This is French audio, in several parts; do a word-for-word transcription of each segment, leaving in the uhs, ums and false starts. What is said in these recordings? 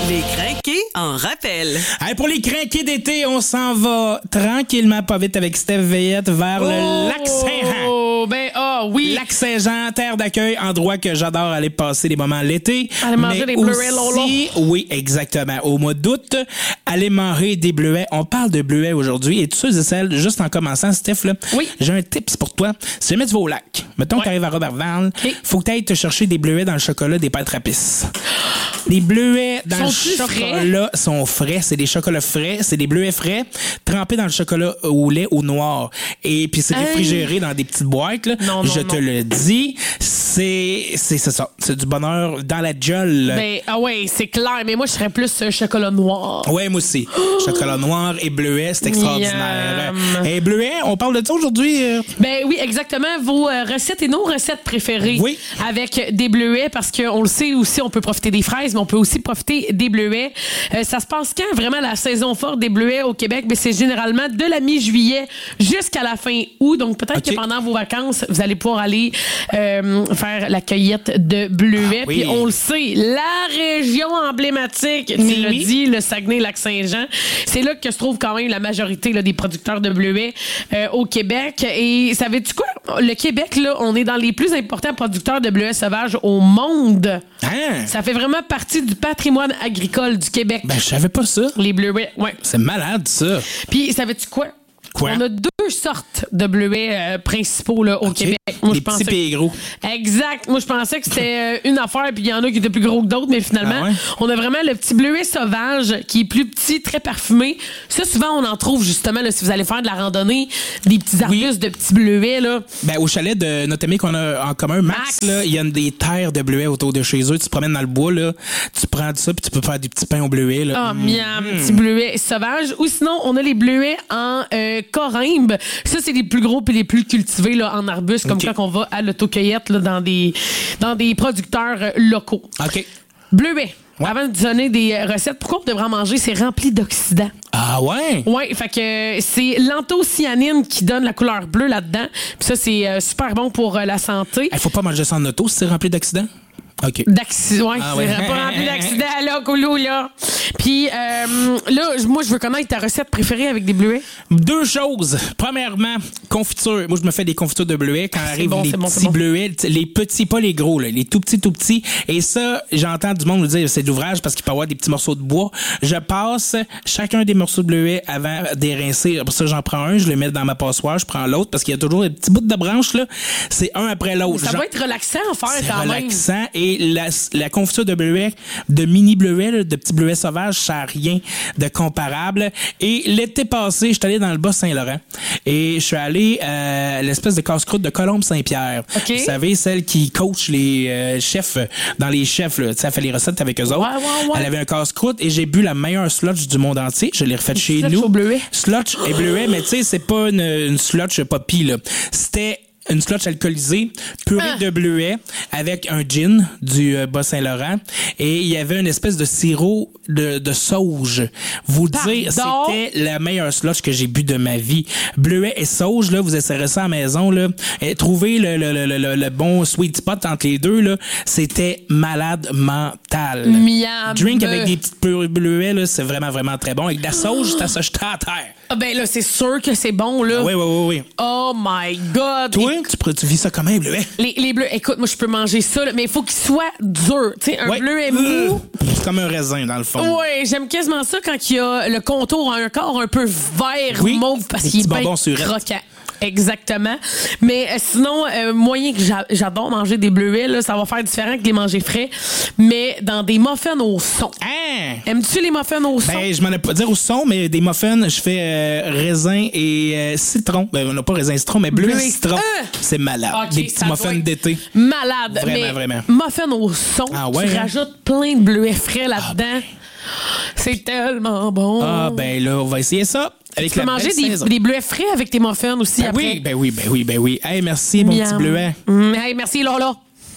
Les crinqués en rappel. Hey, pour les crinqués d'été, on s'en va tranquillement, pas vite, avec Steph Veillette vers oh, le lac Saint-Jean. Oh, ben, ah, oh, oui. Lac Saint-Jean, terre d'accueil, endroit que j'adore aller passer des moments l'été. Aller manger des bleuets, Lolo. Oui, exactement. Au mois d'août, aller manger des bleuets. On parle de bleuets aujourd'hui. Et tous ceux et celles, juste en commençant, Steph, là, oui. j'ai un tips pour toi. Si jamais tu vas au lac, mettons ouais. que tu arrives à Robertval, okay. faut que tu ailles te chercher des bleuets dans le chocolat des pâtes rapisses. Les bleuets dans sont le chocolat frais? sont frais. C'est des chocolats frais. C'est des bleuets frais trempés dans le chocolat au lait au noir. Et puis c'est réfrigéré hey. dans des petites boîtes. Là. Non, non, Je non. te le dis, c'est, c'est, c'est ça. C'est du bonheur dans la gueule. Ben, ah ouais, c'est clair. Mais moi, je serais plus euh, chocolat noir. Ouais, moi aussi. Oh! Chocolat noir et bleuet, c'est extraordinaire. Yum. Et bleuet, on parle de ça aujourd'hui? Euh... Ben oui, exactement. Vos euh, recettes et nos recettes préférées. Oui. Avec des bleuets, parce qu'on le sait aussi, on peut profiter des fraises, mais on peut aussi profiter des bleuets. Euh, ça se passe quand vraiment la saison forte des bleuets au Québec? Ben, c'est généralement de la mi-juillet jusqu'à la fin août. Donc peut-être okay. que pendant vos vacances, vous allez pouvoir aller euh, faire la cueillette de bleuets. Ah, oui. Puis on le sait, la région emblématique, tu oui. l'as dit, le Saguenay-Lac-Saint-Jean, c'est là que se trouve quand même la majorité là, des producteurs de bleuets euh, au Québec. Et savais-tu quoi? Le Québec, là, on est dans les plus importants producteurs de bleuets sauvages au monde. Hein? Ça fait vraiment partie du patrimoine agricole du Québec. Ben, je savais pas ça. Les bleuets, ouais. C'est malade, ça. Puis, savais-tu quoi? Quoi? On a deux sortes de bleuets euh, principaux là, au okay. Québec. Moi, les je petits pensais et gros. Exact. Moi, je pensais que c'était euh, une affaire, puis il y en a qui étaient plus gros que d'autres, mais finalement, ah ouais? on a vraiment le petit bleuet sauvage qui est plus petit, très parfumé. Ça, souvent, on en trouve justement, là, si vous allez faire de la randonnée, des petits arbustes oui. de petits bleuets. Là. Ben, au chalet de notre ami qu'on a en commun, Max, il y a des terres de bleuets autour de chez eux. Tu te promènes dans le bois, là, tu prends ça, puis tu peux faire des petits pains au bleuet. Ah, oh, miam, mmh. petits bleuets sauvages. Ou sinon, on a les bleuets en euh, corymbe. Ça, c'est les plus gros et les plus cultivés là, en arbustes, comme okay. quand on va à l'autocueillette là, dans, des, dans des producteurs euh, locaux. OK. Bleuets. Ouais. Avant de donner des recettes, pourquoi on devrait en manger? C'est rempli d'oxydants. Ah ouais? Oui, fait que c'est l'anthocyanine qui donne la couleur bleue là-dedans. Puis ça, c'est euh, super bon pour euh, la santé. Il faut pas manger ça en auto si c'est rempli d'oxydants? OK. D'accident, ouais, ah ouais. c'est pas rempli d'accidents, là, Coulou, là. Puis, euh, là, moi, je veux connaître ta recette préférée avec des bleuets. Deux choses. Premièrement, confiture. Moi, je me fais des confitures de bleuets quand arrivent bon, les petits bon, bleuets. Bon. Les petits, pas les gros, là, les tout petits, tout petits. Et ça, j'entends du monde me dire c'est de l'ouvrage parce qu'il peut y avoir des petits morceaux de bois. Je passe chacun des morceaux de bleuets avant d'érincer. Pour ça, j'en prends un, je le mets dans ma passoire, je prends l'autre parce qu'il y a toujours des petits bouts de branche, là. C'est un après l'autre. Ça Genre, va être relaxant à faire c'est quand relaxant même. Et la, la confiture de bleuets, de mini bleuets, là, de petits bleuets sauvages, ça n'a rien de comparable. Et l'été passé, je suis allé dans le Bas-Saint-Laurent et je suis allé à l'espèce de casse-croûte de Colombe-Saint-Pierre. Okay. Vous savez, celle qui coach les euh, chefs dans les chefs, là, elle fait les recettes avec eux autres. Ouais, ouais, ouais. Elle avait un casse-croûte et j'ai bu la meilleure slotch du monde entier. Je l'ai refaite chez nous. Slotch au bleuet. Slotch et bleuet, mais tu sais, c'est pas une, une slotch poppy, là. C'était une slotch alcoolisée, purée ah. de bleuets avec un gin du euh, Bas-Saint-Laurent et il y avait une espèce de sirop de, de sauge. Vous Pardon? dire, c'était la meilleure slotch que j'ai bu de ma vie. Bleuets et sauge, là, vous essayerez ça à la maison, là. Et trouver le, le, le, le, le bon sweet spot entre les deux, là, c'était malade mental. Miam. Drink avec des petites purées de bleuets, là, c'est vraiment, vraiment très bon. Avec de la sauge, t'as ça jeté à terre. Ah ben là, c'est sûr que c'est bon, là. Oui, oui, oui, oui. Oh my God! Toi, et... tu, tu vis ça comment, les bleuets? Les, les bleus, écoute, moi, je peux manger ça, là, mais il faut qu'il soit dur. Tu sais, un ouais. bleuet mou. C'est comme un raisin, dans le fond. Oui, j'aime quasiment ça quand il y a le contour un corps un peu vert, oui. mauve, parce qu'il est bien croquant. Exactement. Mais euh, sinon, euh, moyen que j'a- j'adore manger des bleuets, là, ça va faire différent que de les manger frais, mais dans des muffins au son. Hein? Aimes-tu les muffins au son? Ben, je m'en ai pas dire au son, mais des muffins, je fais euh, raisin et euh, citron. Ben, on n'a pas raisin et citron, mais bleu, bleu et citron. Euh! C'est malade. Okay, des petits muffins d'été. Malade. Vraiment, mais vraiment. Muffins au son, ah, ouais, tu hein? rajoutes plein de bleuets frais là-dedans. Ah, ben. C'est tellement bon. Ah, ben là, on va essayer ça. Avec tu peux manger des, des bleuets frais avec tes muffins aussi ben après. Oui, ben oui, ben oui, ben oui. Hey, merci, mon Miam. petit bleuet. Mmh, hey, merci, Lola.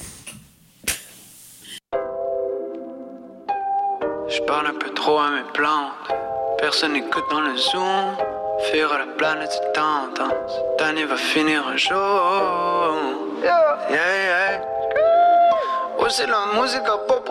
Je parle un peu trop à mes plantes. Personne n'écoute dans le zoom. Faire à la planète, c'est tentant. Cette année va finir un jour. Yeah, yeah. Oh, c'est la musique à pop.